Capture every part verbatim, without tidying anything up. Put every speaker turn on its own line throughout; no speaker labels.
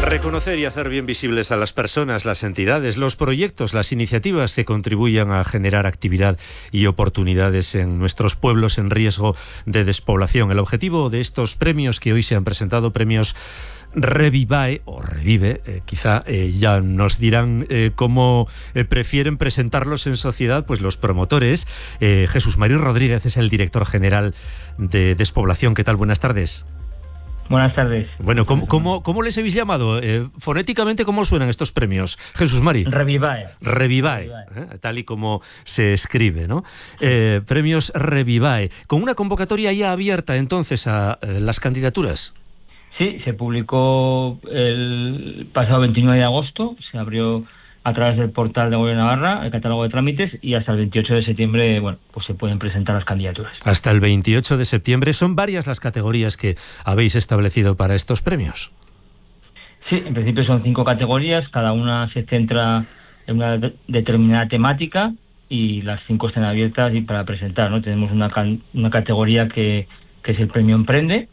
Reconocer y hacer bien visibles a las personas, las entidades, los proyectos, las iniciativas que contribuyan a generar actividad y oportunidades en nuestros pueblos en riesgo de despoblación. El objetivo de estos premios que hoy se han presentado, premios Revivae o Revive, eh, quizá eh, ya nos dirán eh, cómo eh, prefieren presentarlos en sociedad, pues los promotores. Eh, Jesús María Rodríguez es el director general de Despoblación. ¿Qué tal? Buenas tardes.
Buenas tardes.
Bueno, ¿cómo, cómo, cómo les habéis llamado? Eh, fonéticamente, ¿cómo suenan estos premios? Jesús Mari.
Revivae.
Revivae,
Revivae.
¿eh? Tal y como se escribe, ¿no? Eh, premios Revivae. Con una convocatoria ya abierta entonces a eh, las candidaturas.
Sí, se publicó el pasado veintinueve de agosto, se abrió a través del portal de Gobierno de Navarra, el catálogo de trámites, y hasta el veintiocho de septiembre, bueno, pues se pueden presentar las candidaturas.
Hasta el veintiocho de septiembre. ¿Son varias las categorías que habéis establecido para estos premios?
Sí, en principio son cinco categorías, cada una se centra en una de- determinada temática y las cinco están abiertas y para presentar, ¿no? Tenemos una, can- una categoría que, que es el premio Emprende,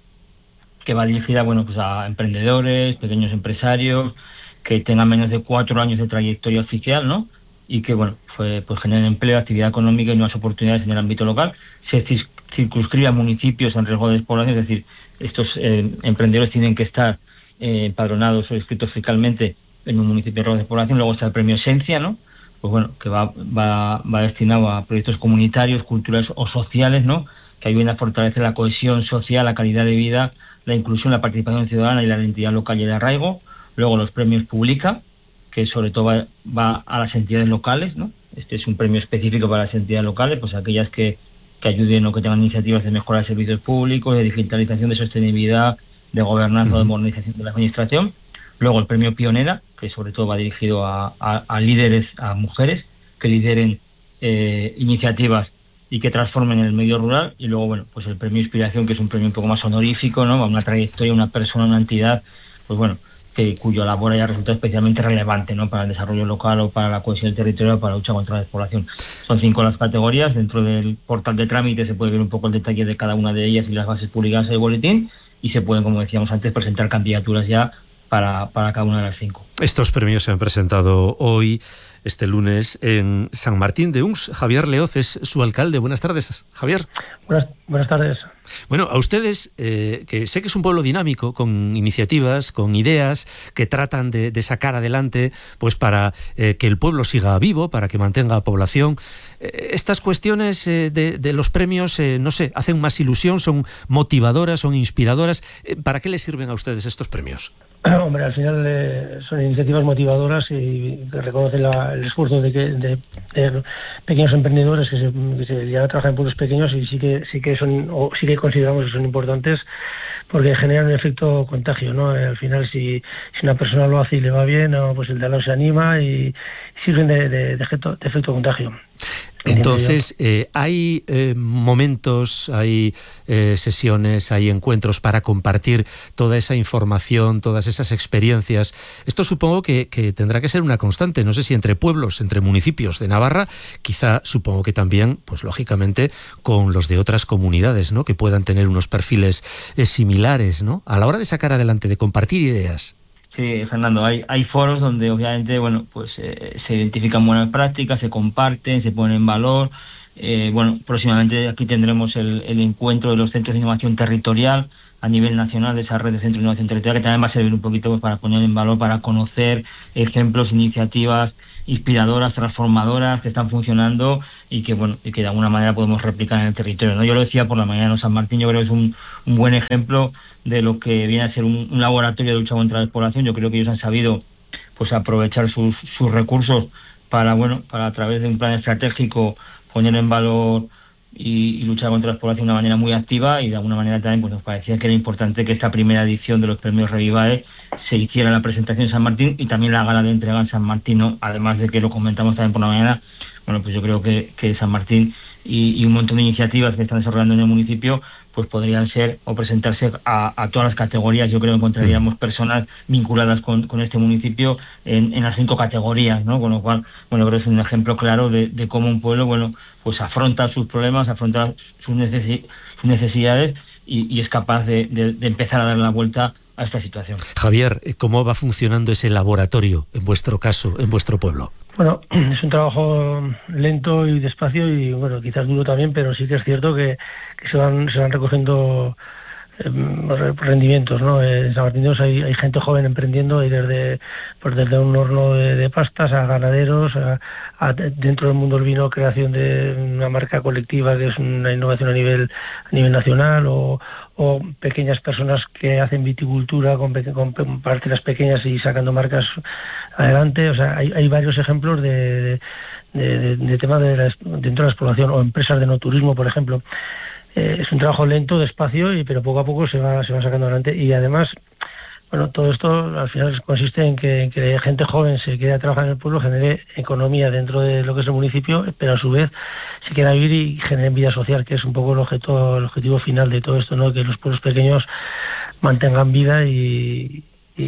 que va dirigida, bueno, pues a emprendedores, pequeños empresarios, que tengan menos de cuatro años de trayectoria oficial, ¿no? Y que, bueno, fue, pues generen empleo, actividad económica y nuevas oportunidades en el ámbito local. Se cis- circunscribe a municipios en riesgo de despoblación, es decir, estos eh, emprendedores tienen que estar eh, empadronados o inscritos fiscalmente en un municipio en riesgo de despoblación. Luego está el premio Esencia, ¿no? Pues bueno, que va, va, va destinado a proyectos comunitarios, culturales o sociales, ¿no? Que ayuden a fortalecer la cohesión social, la calidad de vida, la inclusión, la participación ciudadana y la identidad local y el arraigo. Luego los premios Publica, que sobre todo va, va a las entidades locales, ¿no? Este es un premio específico para las entidades locales, pues aquellas que, que ayuden o que tengan iniciativas de mejorar servicios públicos, de digitalización, de sostenibilidad, de gobernanza o de modernización de la administración. Luego el premio Pionera, que sobre todo va dirigido a, a, a líderes, a mujeres que lideren eh, iniciativas y que transformen el medio rural. Y luego, bueno, pues el premio Inspiración, que es un premio un poco más honorífico, ¿no? A una trayectoria, una persona, una entidad, pues bueno, que cuya labor haya resultado especialmente relevante, ¿no? Para el desarrollo local o para la cohesión territorial o para la lucha contra la despoblación. Son cinco las categorías. Dentro del portal de trámite se puede ver un poco el detalle de cada una de ellas y las bases publicadas en el boletín, y se pueden, como decíamos antes, presentar candidaturas ya para, para cada una de las cinco.
Estos premios se han presentado hoy, este lunes, en San Martín de Uns. Javier Leoz es su alcalde. Buenas tardes, Javier.
Buenas, buenas tardes.
Bueno, a ustedes, eh, que sé que es un pueblo dinámico, con iniciativas, con ideas que tratan de, de sacar adelante, pues para eh, que el pueblo siga vivo, para que mantenga población. Eh, estas cuestiones eh, de, de los premios, eh, no sé, hacen más ilusión, son motivadoras, son inspiradoras. Eh, ¿Para qué les sirven a ustedes estos premios?
Hombre, al final eh, son iniciativas motivadoras y que reconocen la, el esfuerzo de, que, de, de pequeños emprendedores que se, que se llevan a trabajar en pueblos pequeños, y sí que sí que son o sí que consideramos que son importantes porque generan un efecto contagio, ¿no? Al final, si, si una persona lo hace y le va bien, ¿no? Pues el de al lado se anima y sirven de, de, de, efecto, de efecto contagio.
Entonces, eh, hay eh, momentos, hay eh, sesiones, hay encuentros para compartir toda esa información, todas esas experiencias. Esto supongo que, que tendrá que ser una constante, no sé si entre pueblos, entre municipios de Navarra, quizá supongo que también, pues lógicamente, con los de otras comunidades, ¿no? Que puedan tener unos perfiles eh, similares, ¿no? A la hora de sacar adelante, de compartir ideas.
Sí, Fernando, hay, hay foros donde obviamente, bueno, pues eh, se identifican buenas prácticas, se comparten, se ponen en valor. Eh, bueno, próximamente aquí tendremos el, el encuentro de los centros de innovación territorial a nivel nacional, de esa red de centros de innovación territorial, que también va a servir un poquito pues, para poner en valor, para conocer ejemplos, iniciativas inspiradoras, transformadoras, que están funcionando y que, bueno, y que de alguna manera podemos replicar en el territorio, ¿no? Yo lo decía por la mañana, ¿no? San Martín yo creo que es un, un buen ejemplo de lo que viene a ser un, un laboratorio de lucha contra la despoblación. Yo creo que ellos han sabido pues aprovechar sus, sus recursos para, bueno, para a través de un plan estratégico poner en valor y, y luchar contra la despoblación de una manera muy activa, y de alguna manera también pues nos parecía que era importante que esta primera edición de los premios Revivae se hiciera la presentación en San Martín y también la gala de entrega en San Martín, ¿no? Además de que lo comentamos también por la mañana, bueno, pues yo creo que, que San Martín y, y un montón de iniciativas que están desarrollando en el municipio pues podrían ser o presentarse a, a todas las categorías. Yo creo que encontraríamos sí. personas vinculadas con, con este municipio en, en las cinco categorías, ¿no? Con lo cual, bueno, creo que es un ejemplo claro de, de cómo un pueblo, bueno, pues afronta sus problemas, afronta sus, necesi sus necesidades y, y es capaz de, de, de empezar a dar la vuelta a esta situación.
Javier, ¿cómo va funcionando ese laboratorio en vuestro caso, en vuestro pueblo?
Bueno, es un trabajo lento y despacio y bueno, quizás duro también, pero sí que es cierto que, que se van se van recogiendo eh, rendimientos, ¿no? En San Martín de Os hay, hay gente joven emprendiendo, hay desde pues desde un horno de, de pastas a ganaderos, a, a, dentro del mundo del vino, creación de una marca colectiva que es una innovación a nivel a nivel nacional, o o pequeñas personas que hacen viticultura con, con parcelas pequeñas y sacando marcas adelante. O sea, hay, hay varios ejemplos de, de, de, de tema de la, dentro de la exploración, o empresas de no turismo, por ejemplo. Eh, es un trabajo lento, despacio, y pero poco a poco se va se va sacando adelante. Y además, bueno, todo esto al final consiste en que, en que gente joven se quede a trabajar en el pueblo, genere economía dentro de lo que es el municipio, pero a su vez se quiera vivir y genere vida social, que es un poco el objeto, el objetivo final de todo esto, ¿no? Que los pueblos pequeños mantengan vida y, y,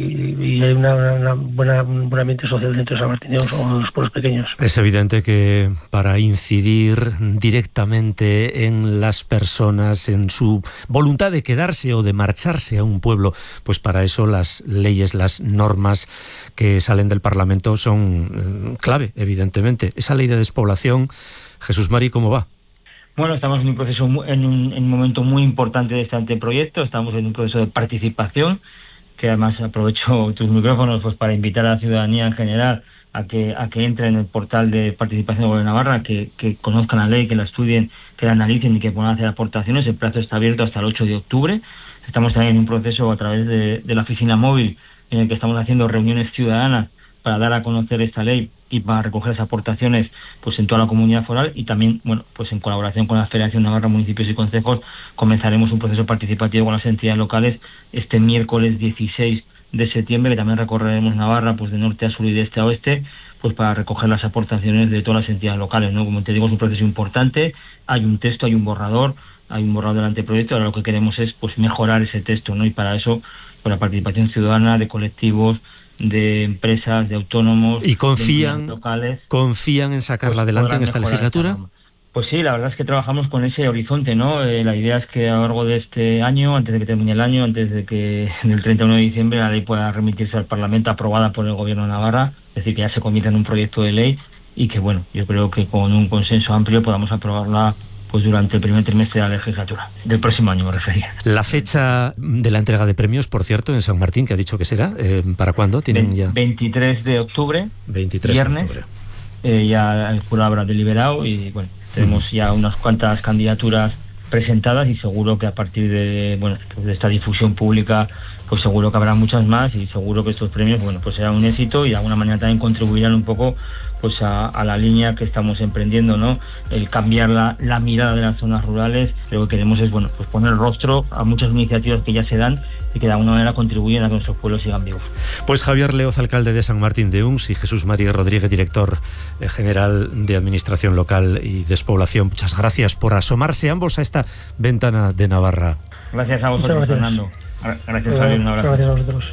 y hay una, una buena, un buen ambiente social dentro de San Martín de Os o de los pueblos pequeños.
Es evidente que para incidir directamente en las personas, en su voluntad de quedarse o de marcharse a un pueblo, pues para eso las leyes, las normas que salen del Parlamento son eh, clave, evidentemente. Esa ley de despoblación, Jesús Mari, ¿cómo va?
Bueno, estamos en un proceso, en un, en un momento muy importante de este anteproyecto, estamos en un proceso de participación, que además aprovecho tus micrófonos pues para invitar a la ciudadanía en general a que a que entre en el portal de participación del Gobierno de Navarra, que, que conozcan la ley, que la estudien, que la analicen y que puedan hacer aportaciones. El plazo está abierto hasta el ocho de octubre. Estamos también en un proceso a través de, de la oficina móvil en el que estamos haciendo reuniones ciudadanas para dar a conocer esta ley y para recoger esas aportaciones pues en toda la comunidad foral, y también, bueno, pues en colaboración con la Federación Navarra Municipios y Concejos comenzaremos un proceso participativo con las entidades locales este miércoles dieciséis de septiembre, que también recorreremos Navarra pues de norte a sur y de este a oeste, pues para recoger las aportaciones de todas las entidades locales, ¿no? Como te digo, es un proceso importante, hay un texto, hay un borrador, hay un borrador del anteproyecto, ahora lo que queremos es pues mejorar ese texto, ¿no? Y para eso, con la participación ciudadana de colectivos, de empresas, de autónomos,
y confían
de locales,
confían en sacarla
pues
adelante en esta legislatura.
Esta pues sí, la verdad es que trabajamos con ese horizonte, ¿no? Eh, la idea es que a lo largo de este año, antes de que termine el año, antes de que del treinta y uno de diciembre la ley pueda remitirse al Parlamento aprobada por el Gobierno de Navarra, es decir, que ya se convierta en un proyecto de ley y que, bueno, yo creo que con un consenso amplio podamos aprobarla pues durante el primer trimestre de la legislatura, del próximo año me refería.
La fecha de la entrega de premios, por cierto, en San Martín, que ha dicho que será, eh, ¿para cuándo? ¿Tienen ya?
veintitrés de octubre,
veintitrés
viernes,
de octubre.
Eh, ya el jurado habrá deliberado y, bueno, tenemos ya unas cuantas candidaturas presentadas y seguro que a partir de, bueno, de esta difusión pública, pues seguro que habrá muchas más y seguro que estos premios, bueno, pues serán un éxito y de alguna manera también contribuirán un poco pues a, a la línea que estamos emprendiendo, ¿no? El cambiar la, la mirada de las zonas rurales. Lo que queremos es, bueno, pues poner rostro a muchas iniciativas que ya se dan y que de alguna manera contribuyen a que nuestros pueblos sigan vivos.
Pues Javier Leoz, alcalde de San Martín de Uns, y Jesús Mari Rodríguez, director general de Administración Local y Despoblación, muchas gracias por asomarse ambos a esta ventana de Navarra.
Gracias a vosotros, gracias. Fernando. Gracias, Javier, un abrazo.
Gracias a vosotros.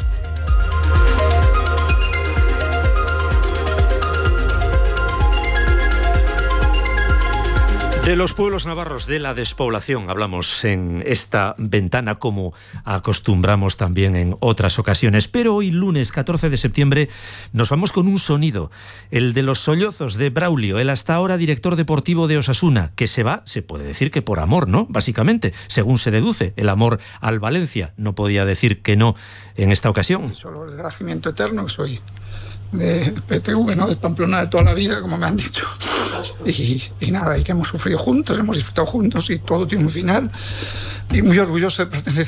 De los pueblos navarros, de la despoblación, hablamos en esta ventana como acostumbramos también en otras ocasiones. Pero hoy, lunes catorce de septiembre, nos vamos con un sonido, el de los sollozos de Braulio, el hasta ahora director deportivo de Osasuna, que se va, se puede decir que por amor, ¿no? Básicamente, según se deduce, el amor al Valencia. No podía decir que no en esta ocasión.
Solo el agradecimiento eterno, que soy de P T V, ¿no? De Pamplona de toda la vida, como me han dicho. Y, y nada, y que hemos sufrido juntos, hemos disfrutado juntos y todo tiene un final. Y muy orgulloso de pertenecer